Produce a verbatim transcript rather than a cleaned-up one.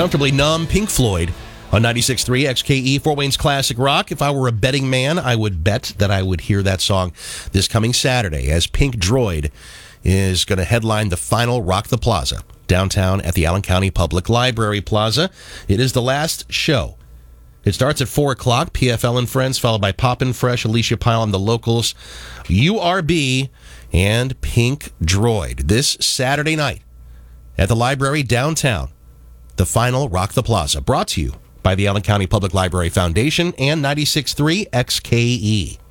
Comfortably Numb, Pink Floyd on ninety-six point three X K E, Fort Wayne's Classic Rock. If I were a betting man, I would bet that I would hear that song this coming Saturday as Pink Droid is going to headline the final Rock the Plaza downtown at the Allen County Public Library Plaza. It is the last show. It starts at four o'clock, P F L and Friends, followed by Poppin' Fresh, Alicia Pyle and the Locals, U R B, and Pink Droid. This Saturday night at the library downtown, the final Rock the Plaza, brought to you by the Allen County Public Library Foundation and ninety-six point three X K E.